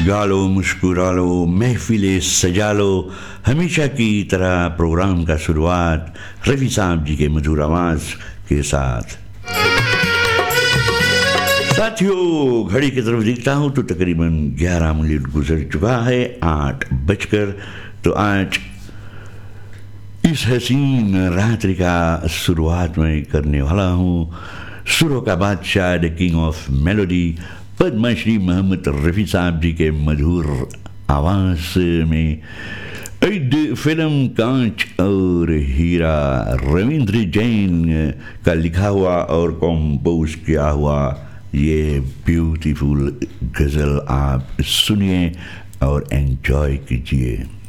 गा लो मुस्कुरा लो महफिलें सजा लो हमेशा की तरह प्रोग्राम का शुरुआत रफ़ी साहब जी के मधुर आवाज़ के साथ। साथियों घड़ी की तरफ देखता हूँ तो तकरीबन 11 मिनट गुजर चुका है 8 बजकर। तो आज इस हसीन रात्रि का शुरुआत में करने वाला हूँ सुरों का बादशाह the king of melody Padmashri Mohammad Rafi साहब जी के मधुर आवाज़ में फिल्म कांच और हीरा रविंद्र जैन का लिखा हुआ और कंपोज किया हुआ ये ब्यूटीफुल गज़ल आप सुनिए और एंजॉय कीजिए।